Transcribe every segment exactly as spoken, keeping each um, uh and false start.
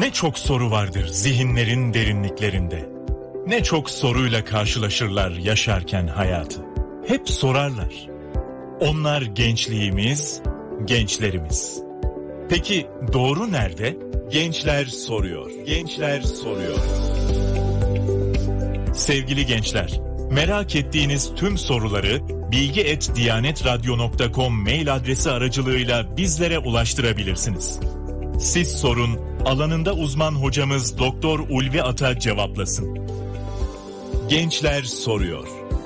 Ne çok soru vardır zihinlerin derinliklerinde. Ne çok soruyla karşılaşırlar yaşarken hayatı. Hep sorarlar. Onlar gençliğimiz, gençlerimiz. Peki doğru nerede? Gençler soruyor. Gençler soruyor. Sevgili gençler, merak ettiğiniz tüm soruları bilgi et diyanet radyo nokta com mail adresi aracılığıyla bizlere ulaştırabilirsiniz. Siz sorun, alanında uzman hocamız Doktor Ulvi Ata cevaplasın. Gençler soruyor.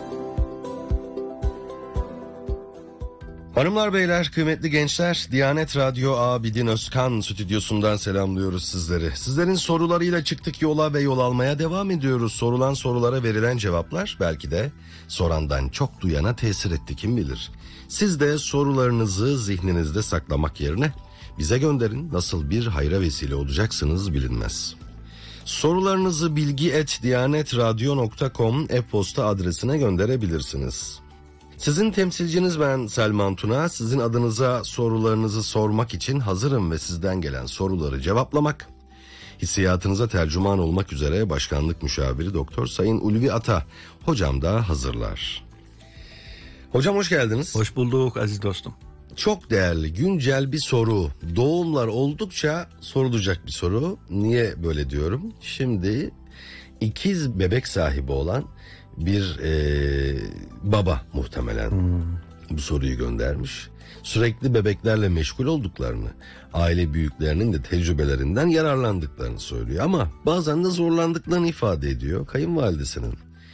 Hanımlar beyler, kıymetli gençler, Diyanet Radyo Abidin Özkan stüdyosundan selamlıyoruz sizleri. Sizlerin sorularıyla çıktık yola ve yol almaya devam ediyoruz. Sorulan sorulara verilen cevaplar belki de sorandan çok duyana tesir etti, kim bilir. Siz de sorularınızı zihninizde saklamak yerine bize gönderin, nasıl bir hayra vesile olacaksınız bilinmez. Sorularınızı bilgi et diyanet radyo nokta com e-posta adresine gönderebilirsiniz. Sizin temsilciniz ben Selman Tuna. Sizin adınıza sorularınızı sormak için hazırım ve sizden gelen soruları cevaplamak, hissiyatınıza tercüman olmak üzere Başkanlık Müşaviri Doktor Sayın Ulvi Ata hocam da hazırlar. Hocam hoş geldiniz. Hoş bulduk aziz dostum. Çok değerli, güncel bir soru. Doğumlar oldukça sorulacak bir soru. Niye böyle diyorum? Şimdi ikiz bebek sahibi olan bir e, baba muhtemelen hmm. bu soruyu göndermiş. Sürekli bebeklerle meşgul olduklarını, aile büyüklerinin de tecrübelerinden yararlandıklarını söylüyor. Ama bazen de zorlandıklarını ifade ediyor kayınvalidesinin.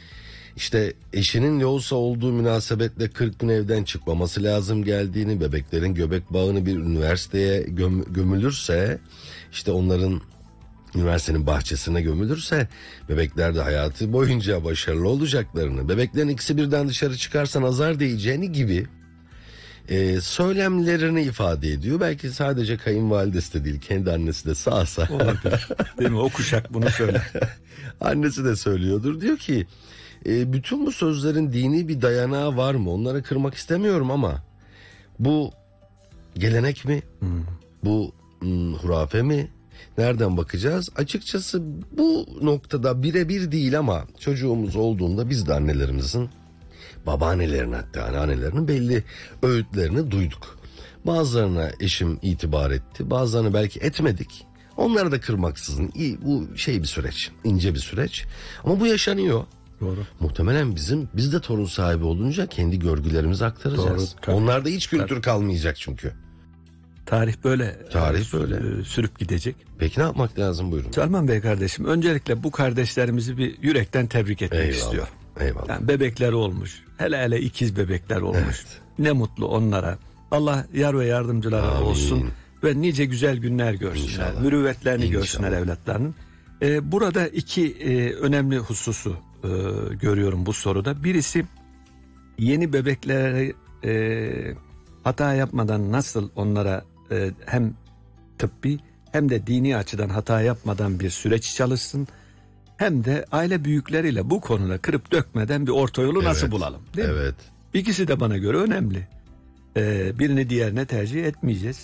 İşte eşinin Loğusa olduğu münasebetle kırk gün evden çıkmaması lazım geldiğini, bebeklerin göbek bağını bir üniversiteye göm- gömülürse, işte onların üniversitenin bahçesine gömülürse bebekler de hayatı boyunca başarılı olacaklarını, bebeklerin ikisi birden dışarı çıkarsa nazar değeceğini gibi e, söylemlerini ifade ediyor. Belki sadece kayınvalidesi de değil, kendi annesi de sağsa. Olabilir. Değil mi? O kuşak bunu söyler. Annesi de söylüyordur. Diyor ki e, bütün bu sözlerin dini bir dayanağı var mı? Onları kırmak istemiyorum ama bu gelenek mi? Hmm. Bu hmm, hurafe mi? Nereden bakacağız? Açıkçası bu noktada birebir değil ama çocuğumuz olduğunda biz de annelerimizin, babaannelerin hatta anneannelerinin belli öğütlerini duyduk. Bazılarına eşim itibar etti, bazılarını belki etmedik. Onları da kırmaksızın. İyi, bu şey bir süreç, ince bir süreç. Ama bu yaşanıyor. Doğru. Muhtemelen bizim biz de torun sahibi olunca kendi görgülerimizi aktaracağız. Doğru, Onlarda hiç kültür tabii. kalmayacak çünkü. Tarih böyle. Tarih böyle. Sürüp gidecek. Peki ne yapmak lazım, buyurun. Selman Bey kardeşim, öncelikle bu kardeşlerimizi bir yürekten tebrik etmek eyvallah, istiyorum. Eyvallah. Yani bebekleri olmuş. Hele hele ikiz bebekler olmuş. Evet. Ne mutlu onlara. Allah yar ve yardımcıları Amin. olsun. Ve nice güzel günler görsünler. İnşallah. Mürüvvetlerini İnşallah. görsünler evlatlarının. Ee, burada iki e, önemli hususu e, görüyorum bu soruda. Birisi, yeni bebekleri e, hata yapmadan nasıl onlara e, hem tıbbi hem de dini açıdan hata yapmadan bir süreç çalışsın, hem de aile büyükleriyle bu konuda kırıp dökmeden bir orta yolu evet. nasıl bulalım, değil evet. mi? İkisi de bana göre önemli. Ee, birini diğerine tercih etmeyeceğiz.